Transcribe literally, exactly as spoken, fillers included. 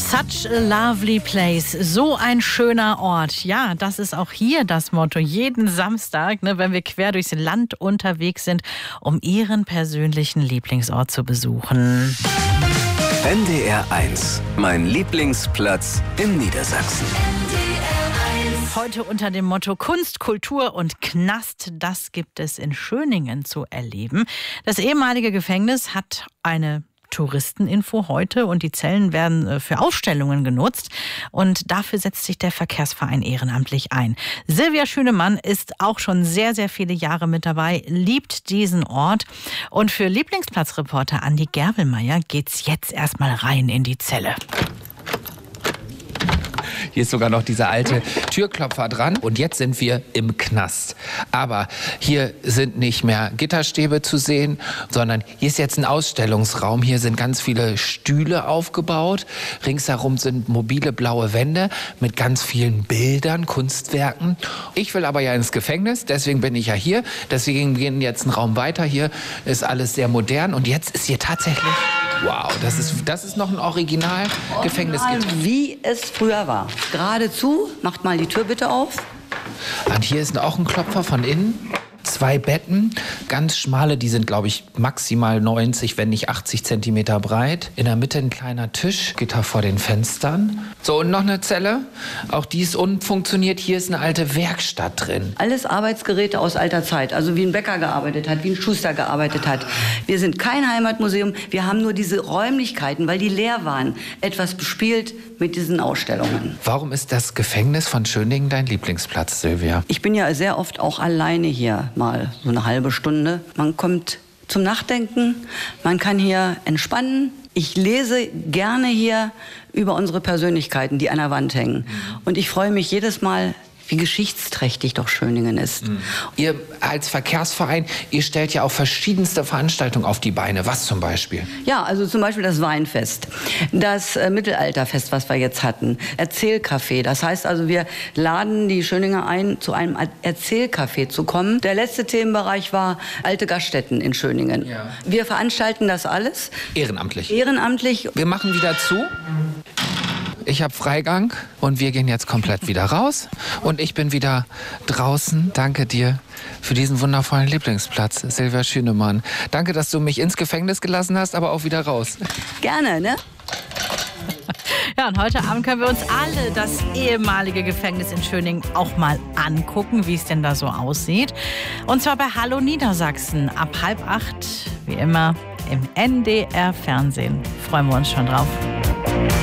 Such a lovely place. So ein schöner Ort. Ja, das ist auch hier das Motto. Jeden Samstag, ne, wenn wir quer durchs Land unterwegs sind, um Ihren persönlichen Lieblingsort zu besuchen. N D R eins. Mein Lieblingsplatz in Niedersachsen. Heute unter dem Motto Kunst, Kultur und Knast. Das gibt es in Schöningen zu erleben. Das ehemalige Gefängnis hat eine Touristeninfo heute und die Zellen werden für Ausstellungen genutzt und dafür setzt sich der Verkehrsverein ehrenamtlich ein. Silvia Schünemann ist auch schon sehr, sehr viele Jahre mit dabei, liebt diesen Ort und für Lieblingsplatzreporter Andi Gerbelmeier geht's jetzt erstmal rein in die Zelle. Hier ist sogar noch dieser alte Türklopfer dran. Und jetzt sind wir im Knast. Aber hier sind nicht mehr Gitterstäbe zu sehen, sondern hier ist jetzt ein Ausstellungsraum. Hier sind ganz viele Stühle aufgebaut. Ringsherum sind mobile blaue Wände mit ganz vielen Bildern, Kunstwerken. Ich will aber ja ins Gefängnis, deswegen bin ich ja hier. Deswegen gehen wir jetzt einen Raum weiter. Hier ist alles sehr modern. Und jetzt ist hier tatsächlich... Wow, das ist, das ist noch ein Original-Gefängnisgitter. Wie es früher war. Geradezu, macht mal die Tür bitte auf. Und hier ist auch ein Klopfer von innen. Zwei Betten, ganz schmale, die sind, glaube ich, maximal neunzig, wenn nicht achtzig Zentimeter breit. In der Mitte ein kleiner Tisch, Gitter vor den Fenstern. So, und noch eine Zelle. Auch die ist unten funktioniert. Hier ist eine alte Werkstatt drin. Alles Arbeitsgeräte aus alter Zeit. Also wie ein Bäcker gearbeitet hat, wie ein Schuster gearbeitet hat. Wir sind kein Heimatmuseum. Wir haben nur diese Räumlichkeiten, weil die leer waren, etwas bespielt mit diesen Ausstellungen. Warum ist das Gefängnis von Schöningen dein Lieblingsplatz, Silvia? Ich bin ja sehr oft auch alleine hier. Mal so eine halbe Stunde. Man kommt zum Nachdenken, man kann hier entspannen. Ich lese gerne hier über unsere Persönlichkeiten, die an der Wand hängen. Und ich freue mich jedes Mal, wie geschichtsträchtig doch Schöningen ist. Mhm. Ihr als Verkehrsverein, ihr stellt ja auch verschiedenste Veranstaltungen auf die Beine. Was zum Beispiel? Ja, also zum Beispiel das Weinfest, das äh, Mittelalterfest, was wir jetzt hatten, Erzählcafé. Das heißt also, wir laden die Schöninger ein, zu einem Erzählcafé zu kommen. Der letzte Themenbereich war alte Gaststätten in Schöningen. Ja. Wir veranstalten das alles. Ehrenamtlich. Ehrenamtlich. Wir machen wieder zu. Ich habe Freigang und wir gehen jetzt komplett wieder raus. Und ich bin wieder draußen. Danke dir für diesen wundervollen Lieblingsplatz, Silvia Schünemann. Danke, dass du mich ins Gefängnis gelassen hast, aber auch wieder raus. Gerne, ne? Ja, und heute Abend können wir uns alle das ehemalige Gefängnis in Schöningen auch mal angucken, wie es denn da so aussieht. Und zwar bei Hallo Niedersachsen ab halb acht, wie immer, im N D R Fernsehen. Freuen wir uns schon drauf.